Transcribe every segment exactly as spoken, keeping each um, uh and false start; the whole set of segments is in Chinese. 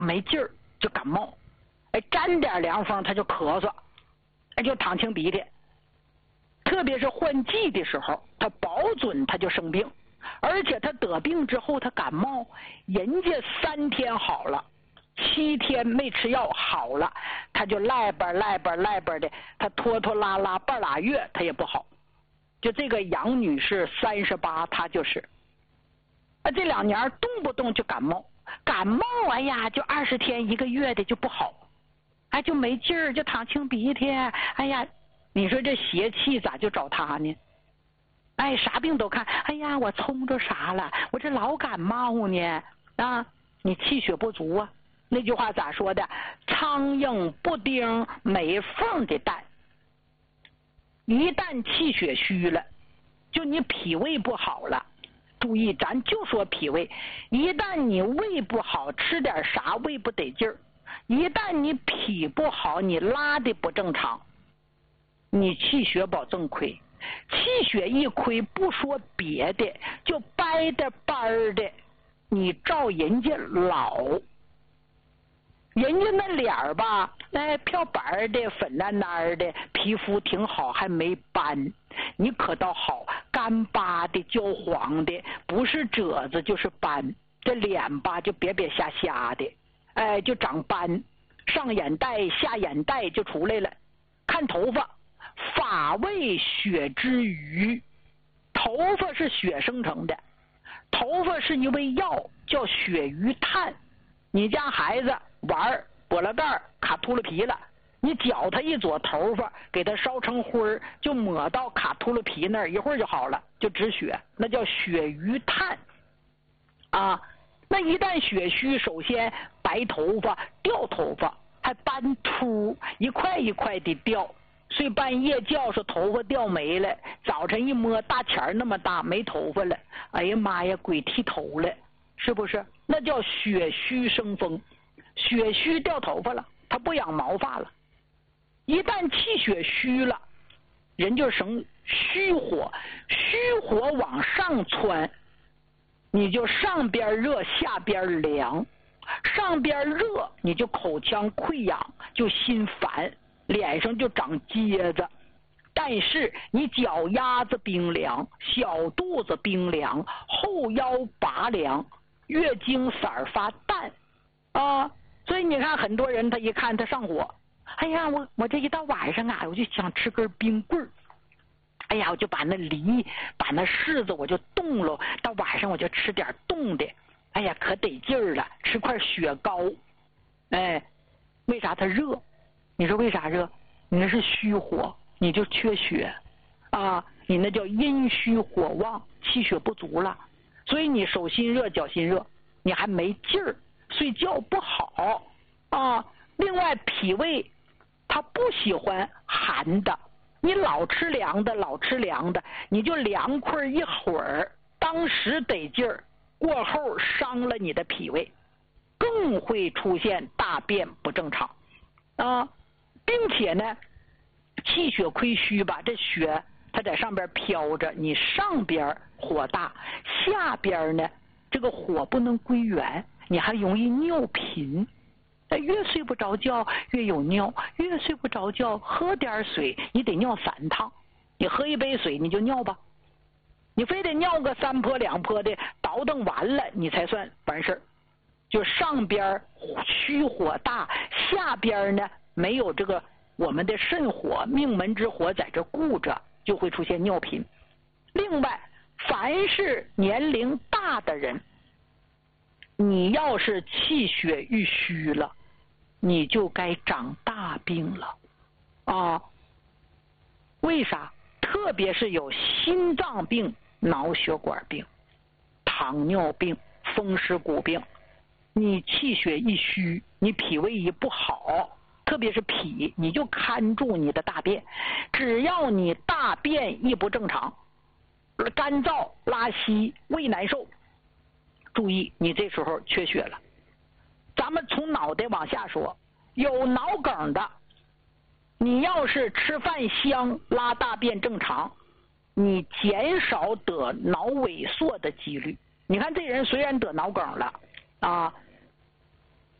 没劲儿，就感冒，哎，沾点凉风他就咳嗽，哎，就淌清鼻涕。特别是换季的时候，他保准他就生病，而且他得病之后他感冒，人家三天好了，七天没吃药好了，他就赖吧赖吧赖吧的，他拖拖拉拉半拉月他也不好。就这个杨女士三十八，她就是啊，这两年动不动就感冒，感冒哎呀就二十天一个月的就不好，哎就没劲儿，就淌清鼻涕，哎呀，你说这邪气咋就找他呢？哎，啥病都看，哎呀，我冲着啥了？我这老感冒呢啊！你气血不足啊！那句话咋说的？苍蝇不叮没缝的蛋。一旦气血虚了，就你脾胃不好了。注意，咱就说脾胃，一旦你胃不好，吃点啥胃不得劲儿；一旦你脾不好，你拉的不正常，你气血保证亏。气血一亏，不说别的，就掰的掰的，你照人家老。人家那脸儿吧，哎，漂白的、粉烂烂的，皮肤挺好，还没斑。你可倒好，干巴的、焦黄的，不是褶子就是斑。这脸吧，就瘪瘪瞎瞎的，哎，就长斑，上眼袋、下眼袋就出来了。看头发，发为血之余，头发是血生成的，头发是一味药，叫血余炭。你家孩子玩拨了袋卡秃噜皮了，你搅他一撮头发，给他烧成灰，就抹到卡秃噜皮那儿，一会儿就好了，就止血，那叫血余炭啊。那一旦血虚，首先白头发、掉头发，还斑秃，一块一块的掉，睡半夜觉说头发掉没了，早晨一摸大钱儿那么大没头发了，哎呀妈呀，鬼剃头了，是不是？那叫血虚生风，血虚掉头发了，他不养毛发了。一旦气血虚了，人就生虚火，虚火往上窜，你就上边热下边凉，上边热你就口腔溃疡，就心烦，脸上就长疖子。但是你脚丫子冰凉，小肚子冰凉，后腰拔凉，月经色儿发淡啊。所以你看很多人他一看他上火，哎呀，我我这一到晚上啊，我就想吃根冰棍儿，哎呀，我就把那梨把那柿子我就冻了，到晚上我就吃点冻的，哎呀可得劲儿了，吃块雪糕。哎，为啥它热？你说为啥热？你那是虚火，你就缺血啊，你那叫阴虚火旺，气血不足了，所以你手心热脚心热，你还没劲儿，睡觉不好啊。另外脾胃它不喜欢寒的，你老吃凉的老吃凉的，你就凉快一会儿，当时得劲儿，过后伤了你的脾胃，更会出现大便不正常啊。并且呢气血亏虚吧，这血它在上边飘着，你上边火大，下边呢这个火不能归元，你还容易尿频。越睡不着觉越有尿，越睡不着觉喝点水你得尿三趟，你喝一杯水你就尿吧，你非得尿个三泼两泼的，倒腾完了你才算完事儿。就上边虚火大，下边呢没有这个我们的肾火命门之火在这顾着，就会出现尿频。另外凡是年龄大的人，你要是气血郁虚了，你就该长大病了啊！为啥？特别是有心脏病、脑血管病、糖尿病、风湿骨病，你气血一虚，你脾胃一不好，特别是脾，你就看住你的大便。只要你大便一不正常，干燥、拉稀、胃难受，注意你这时候缺血了。咱们从脑袋往下说，有脑梗的，你要是吃饭香，拉大便正常，你减少得脑萎缩的几率。你看这人虽然得脑梗了啊，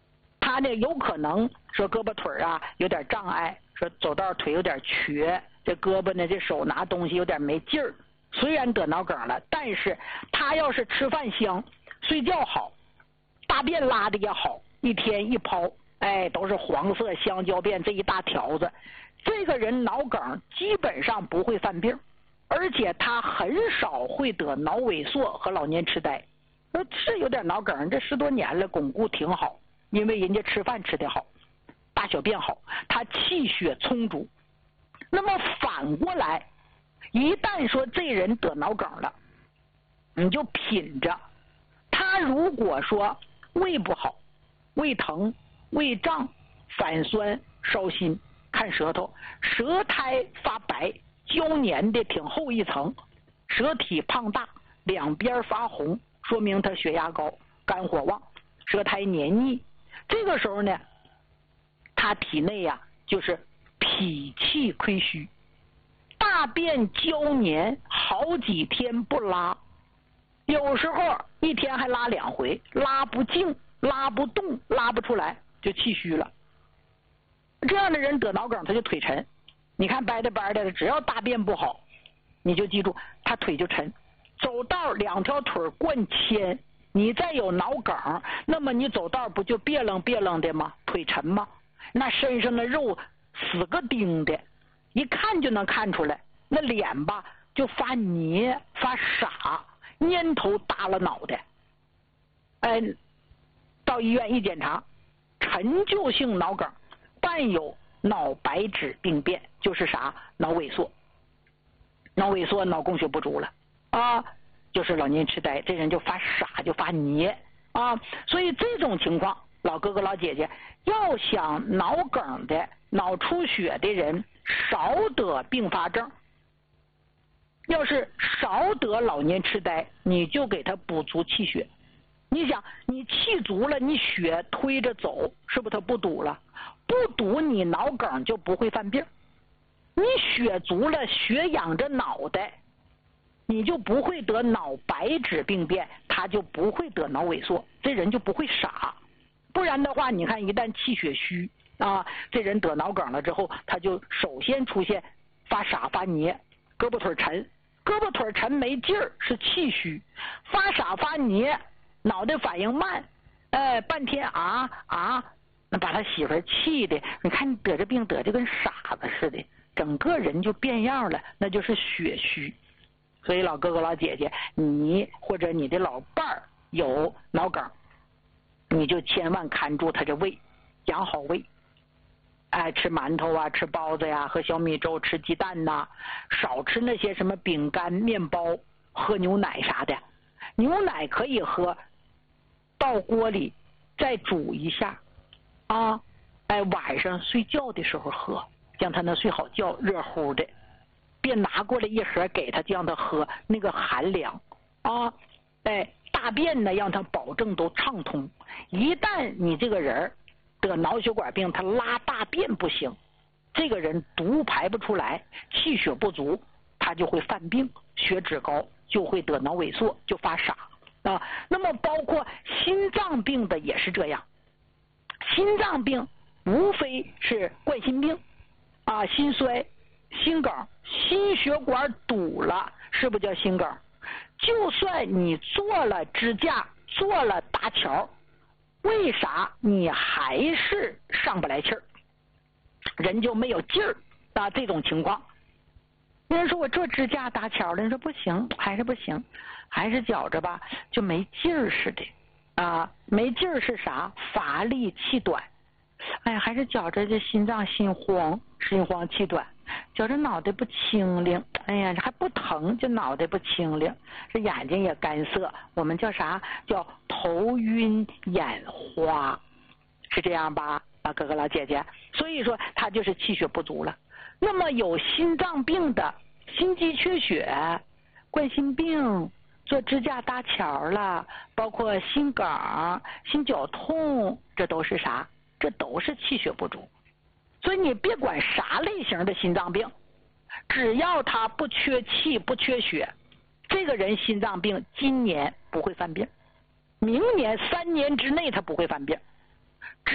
他呢有可能说胳膊腿啊有点障碍，说走道腿有点瘸，这胳膊呢这手拿东西有点没劲儿。虽然得脑梗了，但是他要是吃饭香，睡觉好，大便拉的也好，一天一泡，哎，都是黄色香蕉便这一大条子，这个人脑梗基本上不会犯病，而且他很少会得脑萎缩和老年痴呆。呃，是有点脑梗，这十多年了，巩固挺好，因为人家吃饭吃得好，大小便好，他气血充足。那么反过来，一旦说这人得脑梗了，你就品着，他如果说胃不好，胃疼、胃胀、反酸、烧心，看舌头，舌苔发白，胶粘的挺厚一层，舌体胖大，两边发红，说明他血压高，肝火旺，舌苔黏腻。这个时候呢，他体内呀、啊、就是脾气亏虚，大便胶黏，好几天不拉，有时候一天还拉两回，拉不净，拉不动，拉不出来，就气虚了。这样的人得脑梗，他就腿沉。你看掰的掰的，只要大便不好，你就记住他腿就沉。走道两条腿灌铅，你再有脑梗，那么你走道不就别楞别楞的吗？腿沉吗？那身上的肉死个钉的，一看就能看出来。那脸吧就发黏发傻，蔫头耷拉脑袋。哎，到医院一检查，陈旧性脑梗伴有脑白质病变，就是啥？脑萎缩。脑萎缩，脑供血不足了啊，就是老年痴呆，这人就发傻，就发黏啊。所以这种情况，老哥哥老姐姐要想脑梗的、脑出血的人少得并发症，要是少得老年痴呆，你就给他补足气血。你想，你气足了，你血推着走，是不是他不堵了？不堵，你脑梗就不会犯病。你血足了，血养着脑袋，你就不会得脑白质病变，他就不会得脑萎缩，这人就不会傻。不然的话，你看一旦气血虚啊，这人得脑梗了之后，他就首先出现发傻发黏，胳膊腿沉，胳膊腿沉没劲儿是气虚，发傻发黏，脑袋反应慢，哎，半天啊啊，那把他媳妇儿气的，你看你得这病得就跟傻子似的，整个人就变样了，那就是血虚。所以老哥哥老姐姐，你或者你的老伴儿有脑梗，你就千万看住他这胃，养好胃。哎，吃馒头啊，吃包子呀、啊，喝小米粥，吃鸡蛋呐、啊，少吃那些什么饼干、面包，喝牛奶啥的。牛奶可以喝，倒锅里再煮一下啊，哎，晚上睡觉的时候喝，让他能睡好觉，热乎的。别拿过来一盒给他，就让他喝，那个寒凉啊。哎，大便呢让他保证都畅通。一旦你这个人得脑血管病，他拉大便不行，这个人毒排不出来，气血不足，他就会犯病，血脂高，就会得脑萎缩，就发傻啊。那么包括心脏病的也是这样，心脏病无非是冠心病啊，心衰、心梗，心血管堵了，是不是叫心梗？就算你做了支架，做了搭桥，为啥你还是上不来气儿？人就没有劲儿啊！这种情况，有人说我做支架搭桥了，人说不行，还是不行，还是觉着吧，就没劲儿似的啊！没劲儿是啥？乏力气短。哎呀，还是觉着这心脏心慌，心慌气短，觉着脑袋不清灵，哎呀，还不疼，就脑袋不清灵，这眼睛也干涩，我们叫啥？叫头晕眼花，是这样吧？啊，哥哥老姐姐，所以说他就是气血不足了。那么有心脏病的，心肌缺血、冠心病，做支架搭桥了，包括心梗、心绞痛，这都是啥？这都是气血不足。所以你别管啥类型的心脏病，只要他不缺气不缺血，这个人心脏病今年不会犯病，明年三年之内他不会犯病。